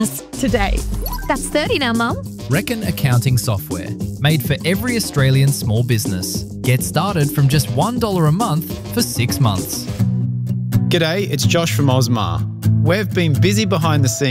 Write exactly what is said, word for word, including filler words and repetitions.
today. That's thirty now, Mum. Reckon accounting software, made for every Australian small business. Get started from just one dollar a month for six months. G'day, it's Josh from Osmar. We've been busy behind the scenes